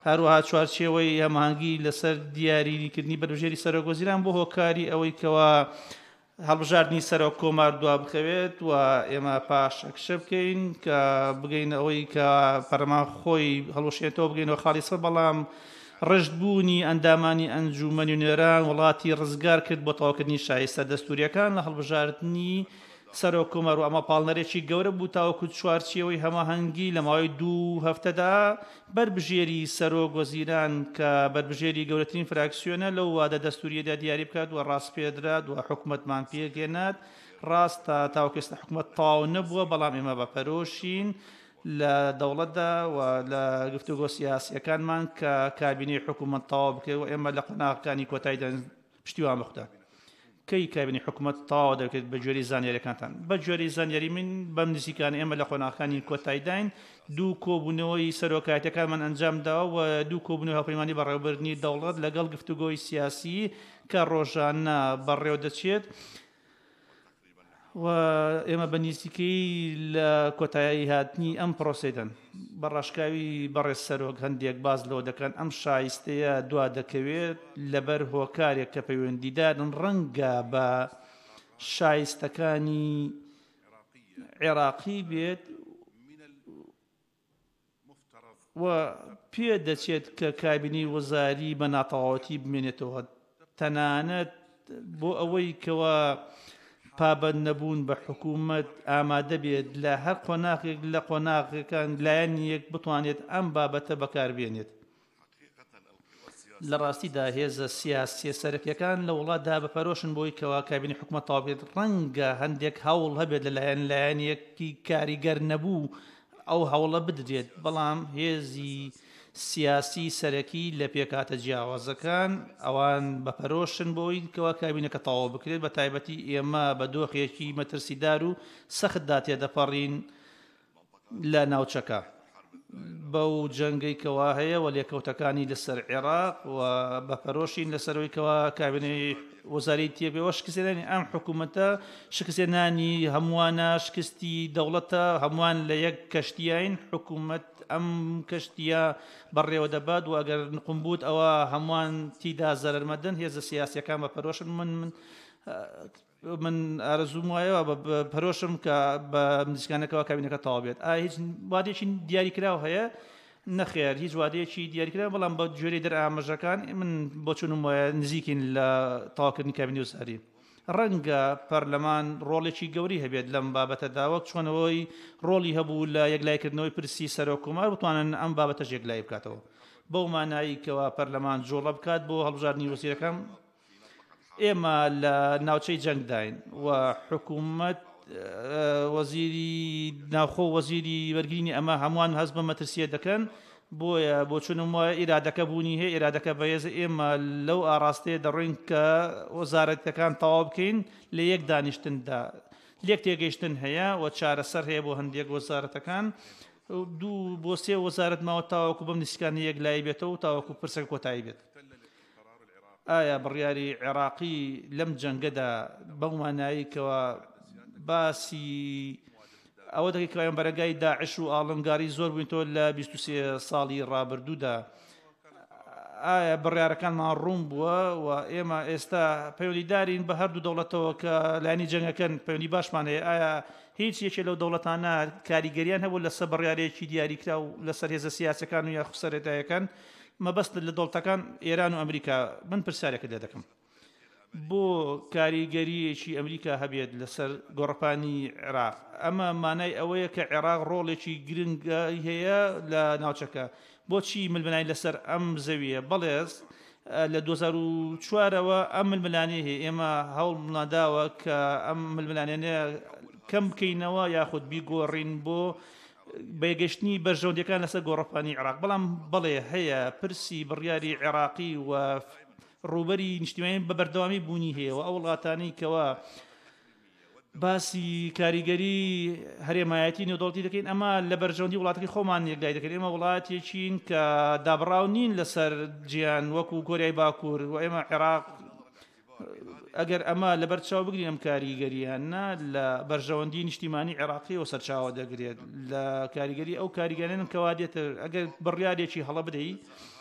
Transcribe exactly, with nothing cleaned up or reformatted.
هەروەها چوارچێوەی هەماهەنگی لەسەر دیاریکردنی بەرژێری سەرۆکوەزیران بۆ هۆکاری ئەوەی کەوا هەڵبژاردننی سەرۆک کۆمار دوا بخەوێت و ئێمە پاش ئەکشە بکەین کە بگەین ئەوەی کە پەرلەمان خۆی هەڵوشێتەوە بگەینەوە خاڵیسە بەڵام ڕشتبوونی ئەندامانی ئەنجومەنی نوێران وڵاتی ڕزگار کرد بۆ تەواوکردنی شایستە دەستوریەکان لە هەڵبژاردننی سەرۆک کۆمەر و ئەمە پاڵنەرێکی گەورە بوو تاوەکو چوارچێوەی هەماهەنگی لە ماوەی دوو هەفتەدا بربژێری سەرۆک وەزیران کە بربژێری گەورەترین فراکسیۆنە لەو وادە دەستوریەدا دیاری بکات و ڕاستپێدرات و حکوومەتمان پێگەێنات ڕاستە تاوکەستە حکوومەت تاو نەبووە بەڵام ئێمە بە پەرۆشین لە دەوڵەتدا و لە گفتوگۆ سیاسیەکانمان کە کابینەی حکوومەت تاوا بکەوە و ئێمە لە قۆناغەکانی کۆتاییدا پشتیوان بخدا کەی کابینی حکوومەت تاوا دەکرێت بە جۆری زانیاریەکانتان بە جۆری زانیاری من بەم نزیکان ئێمە لە قۆناغەکانی کۆتاییداین دوو کۆبوونەوەی سەرۆکایەتەکانمان ئەنجام داوە و دوو کۆبوونەوەی هەڵپەیمانی بەڕێوەبردننی دەوڵەت لەگەڵ گفتوگۆی سیاسی کە ڕۆژانە بەڕێوە دەچێت و ئێمە بە نزیکەی لە کۆتایی هاتنی ئەم پرۆسەدەن بە ڕاشکاوی بەڕێز سەرۆک هەندێک باز لەوە دەکەن ئەم شایستەیە دوا دەکەوێت لەبەر هۆکارێک کە پەیوەندیدارن ڕەنگە بە شایستەکانی عێراقی بێت و پێ دەچێت کە کابینی وەزاری بە ناتەواوەتی بمێنێتەوە تەنانەت بۆ ئەوەی کەوە پابەند نەبوون بە حکوومەت ئامادە بێت لە هەر قۆناغێک لە قۆناغەکان لایەن یەک بتوانێت ئەم بابەتە بەکاربێنێت لە ڕاستیدا هێزە سیاسی سەرەکیەکان لە وڵاتدا بەپەرۆشن بۆی کەوا کابینی حکوومەت تاوا بێت ڕەنگە هەندێک هەوڵ هەبێت لەلایەن لایەنیەکی کاریگەر نەبوو ئەو هەوڵە بدرێت بەڵام هێزی سیاسی سەرەکی لە پێکاتە جیاوازەکان ئەوان بەپەرۆشن بۆی کەوا کابینەکە تەواو بکرێت بە تایبەتی ئێمە بە دۆخێکی مەترسیدار و سەختدا تێدەپەڕین لە ناوچەکە بەو جەنگەی کەوا هەیە و لێکەوتەکانی لەسەر عێراق و بەپەرۆشین لەسەرەوەی کەوا کابینەی وەزاری تێبێەوە شکستێنانی ئەم حکوومەتە شکستێنانی هەمووانە شکستی دەوڵەتە هەمووان لە یەک کەشتیاین حکوومەت ئەم کەشتیە بەڕێوە دەبات و ئەگەر نقم بوت ئەوە هەمووان تیدا زەرمەدەن هێزە سیاسیەکان بە پەرۆشن من من من ئارەزوم وایەوە بە پەرۆشم کە بە نزیکانەکەەوە کابینەکە تەواو بێت ئا هیچ وادێکی دیاریکراو هەیە نەخێر هیچ وادەیەکی دیاریکرا بەڵام بە جۆری دەرئامەژەکان من بۆ چونم وایە نزیکین لە تەواوکردنی کابینی وەزاری ڕەنگە پەرلەمان ڕۆڵێکی گەوری هەبێت لەم بابەتەداوە چۆنەوەی ڕۆڵی هەبوو لە یەکلایکردنەوەی پرسی سەرۆک کۆمار بتوانن ئەم بابەتەش یەکلای بکاتەوە بەو مانایی کەوا پەرلەمان جۆڵە بکات بۆ هەڵبژاردننی وەزیرەکان ئێمە لە ناوچەی جەنگداین و حکوومەت وەزیری ناوخۆ وەزیری وەرگرینی ئەمە هەمووان هەست بە مەترسیە دەکەن بۆیە بۆ چونم وایە ئیرادەکە بوونی هەیە ئیرادەکە بەهێز ئێمە لەو ئاراستەیە دەڕۆین کە وەزارەتەکان تەواو بکەین لە یەک دانیشتندا لێک تێگەیشتن هەیە و چارەسەر هەیە بۆ هەندێک وەزارەتەکان دوو بۆ سێ وەزارەت ماوە تاوەکو بەم نسکانی یەکلایی بێتەوە تاوەکو پرسەکە کۆتایی بێت ئایا بڕیاری عێراقی لەم جەنگەدا بەو ماناییکەوە باسی ئەوە دەکەیت بەرەگای داعش و ئاڵنگاری زۆر بووینەوە لە بیست و سێ ساڵی ڕابردوودا ئایا بڕیارەکانمان ڕوون بووە و ئێمە ئێستا پەیوەندیدارین بە هەردوو دەوڵەتەوە کە لایەنی جەنگەکەن پەیوەندی باشمان هەیە ئایا هیچ یەکێ لەو دەوڵەتانە کاریگەریان هەبوو لەسەر بڕیارێکی دیاریکرا و لەسەر هێزە سیاسەکان و یا سەرەتاییەکان مەبەست لە دەوڵەتەکان ئێران و ئەمریکا من پرسیارێکە لێ دەکەم بۆ کاریگەریەکی ئەمریکا هەبێت لەسەر گۆڕپانی عێراق ئەمە مانای ئەوەیە کە عێراق ڕۆڵێکی گرنگی هەیە لە ناوچەکە بۆچی ململانی لەسەر ئەم زەویە بەڵێز لە دوو هەزار و چوارەوە ئەم ململانی هەیە ئێمە هەوڵ ناداوە کە ئەم ململانێنە کەم بکەینەوە یاخود بیگۆڕین بۆ بەیەگەشتنی بەرژەوندەکان لەسەر گۆڕپانی عێراق بەڵام بەڵێ هەیە پرسی بڕیاری عێراقی و ڕوبەری نیشتیمانی بە بەردەوامی بوونی هەیە و ئەو وڵاتانەی کەوە باسی کاریگەری هەرێمایەتی نێودەوڵەتی دەکەین ئەمە لە بەرژەوندی وڵاتەکەی خۆمان یەکلای دەکەین ئێمە وڵاتێکین کە دابڕاو نین لەسەر جیان وەکو کۆریای باکوور و ئێمە عێراق ئەگەر ئەمە لە بەرچاو بگرین ئەم کاریگەریانە لە بەرژەوەندی نیشتیمانی عێراقی و سەرچاوە دەگرێت لە کاریگەری ئەو کاریگەرانن کەوا دێتە ئەگەر بڕیارێکی هەڵە بدەیت